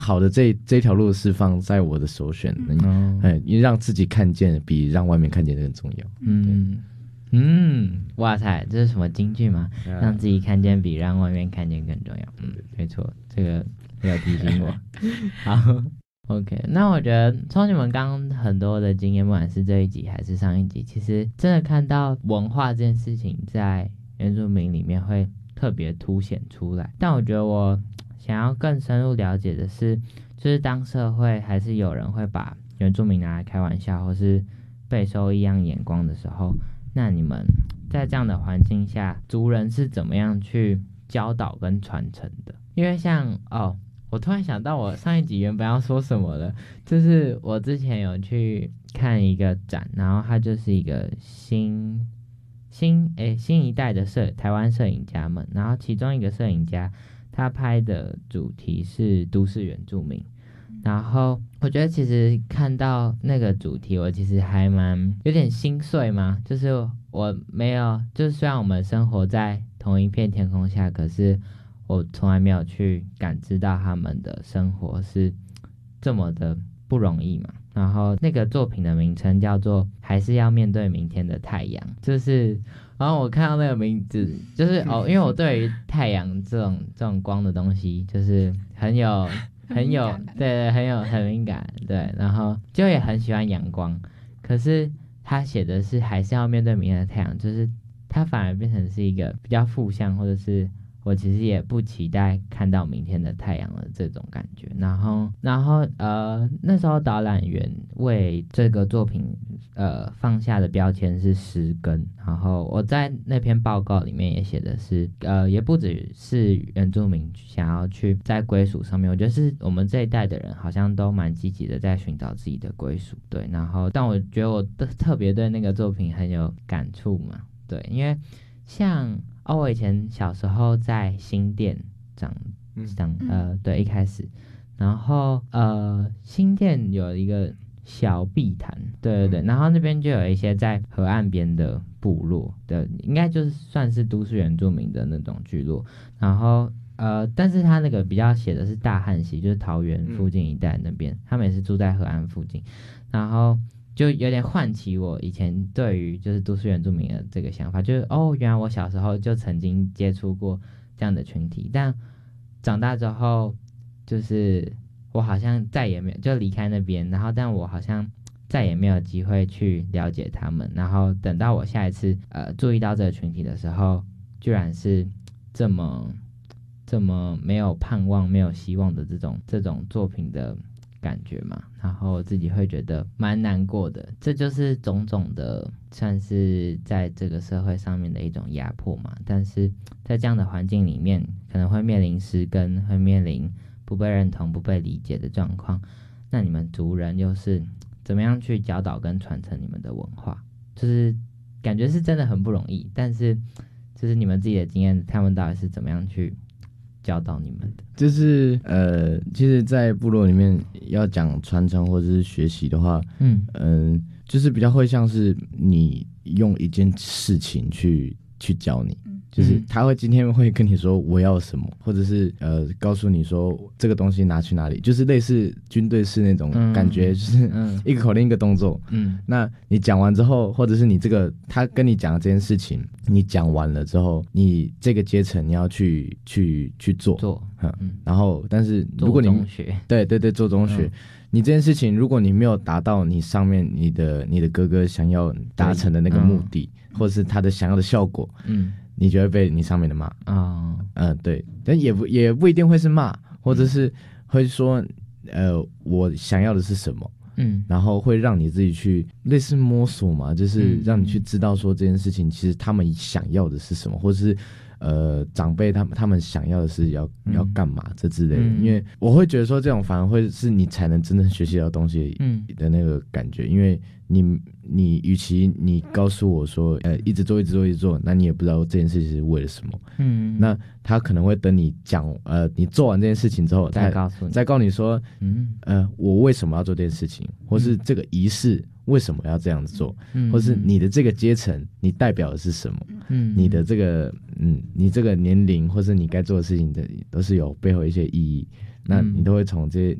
好的这条路是放在我的首选，因为让自己看见比让外面看见更重要。 哇塞，这是什么金句吗？让自己看见比让外面看见更重要。没错，这个要提醒我。好 ，OK， 那我觉得从你们刚刚很多的经验，不管是这一集还是上一集，其实真的看到文化这件事情在原住民里面会特别凸显出来。但我觉得我想要更深入了解的是，就是当社会还是有人会把原住民拿来开玩笑，或是备受异样眼光的时候，那你们在这样的环境下，族人是怎么样去教导跟传承的？因为像我突然想到我上一集原本要说什么了，就是我之前有去看一个展，然后它就是一个新一代的台湾摄影家们，然后其中一个摄影家他拍的主题是都市原住民，然后我觉得其实看到那个主题，我其实还有点心碎嘛，就是我没有，就是虽然我们生活在同一片天空下，可是我从来没有去感知到他们的生活是这么的不容易嘛。然后那个作品的名称叫做还是要面对明天的太阳，就是然后我看到那个名字就是因为我对于太阳这种光的东西就是很有对，很敏感，对，然后就也很喜欢阳光，可是他写的是还是要面对明天的太阳，就是他反而变成是一个比较负向，或者是我其实也不期待看到明天的太阳的这种感觉。然后那时候导览员为这个作品放下的标签是失根，然后我在那篇报告里面也写的是也不只是原住民想要去在归属上面，我觉得是我们这一代的人好像都蛮积极的在寻找自己的归属。对，然后但我觉得我特别对那个作品很有感触嘛。对，因为像我以前小时候在新店对，一开始，然后新店有一个小碧潭，对，然后那边就有一些在河岸边的部落的，应该就是算是都市原住民的那种聚落，然后但是他那个比较写的是大汉溪，就是桃园附近一带那边，他们也是住在河岸附近，然后就有点唤起我以前对于就是都市原住民的这个想法，就是原来我小时候就曾经接触过这样的群体，但长大之后就是我好像再也没有就离开那边，然后但我好像再也没有机会去了解他们，然后等到我下一次注意到这个群体的时候，居然是这么没有盼望没有希望的这种作品的感觉嘛，然后我自己会觉得蛮难过的，这就是种种的算是在这个社会上面的一种压迫嘛。但是在这样的环境里面，可能会面临失根，会面临不被认同、不被理解的状况。那你们族人又是怎么样去教导跟传承你们的文化？就是感觉是真的很不容易，但是就是你们自己的经验，他们到底是怎么样去教导你们的？ 就是其实在部落里面要讲传承或者是学习的话，就是比较会像是你用一件事情去教你，就是他会今天会跟你说我要什么，或者是告诉你说这个东西拿去哪里，就是类似军队式那种感觉，就是一个口令一个动作。那你讲完之后，或者是你这个他跟你讲的这件事情，你讲完了之后，你这个阶层你要去做，然后但是如果你做中学， 对做中学。你这件事情，如果你没有达到你上面你的哥哥想要达成的那个目的，或者是他的想要的效果，你就会被你上面的骂。对，但也不一定会是骂，或者是会说，我想要的是什么，然后会让你自己去类似摸索嘛，就是让你去知道说这件事情其实他们想要的是什么，或者是长辈他们想要的是要干嘛这之类的。因为我会觉得说这种反而会是你才能真正学习到东西的那个感觉，因为你与其你告诉我说一直做，那你也不知道这件事情是为了什么。那他可能会等你讲你做完这件事情之后再告诉你说我为什么要做这件事情，或是这个仪式为什么要这样子做，或是你的这个阶层你代表的是什么，你的这个你这个年龄或是你该做的事情的都是有背后一些意义，那你都会从这些